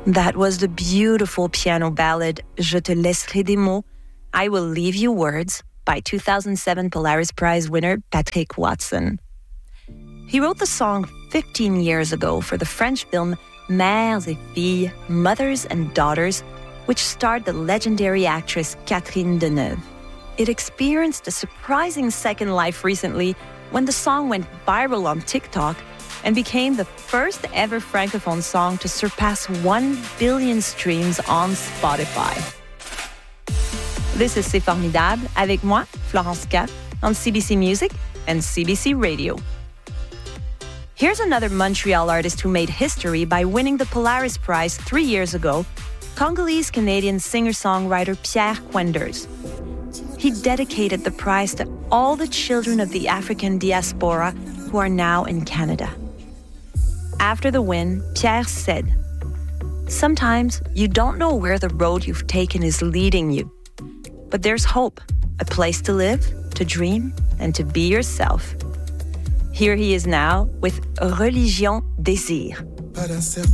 That was the beautiful piano ballad Je te laisserai des mots, I Will Leave You Words by 2007 Polaris Prize winner Patrick Watson. He wrote the song 15 years ago for the French film Mères et Filles, Mothers and Daughters, which starred the legendary actress Catherine Deneuve. It experienced a surprising second life recently when the song went viral on TikTok and became the first ever francophone song to surpass 1 billion streams on Spotify. This is C'est Formidable, avec moi, Florence Cap, on CBC Music and CBC Radio. Here's another Montreal artist who made history by winning the Polaris Prize 3 years ago, Congolese-Canadian singer-songwriter Pierre Quenders. He dedicated the prize to all the children of the African diaspora who are now in Canada. After the win, Pierre said, "Sometimes you don't know where the road you've taken is leading you. But there's hope, a place to live, to dream, and to be yourself." Here he is now with Religion Désir. Pas d'incertitude,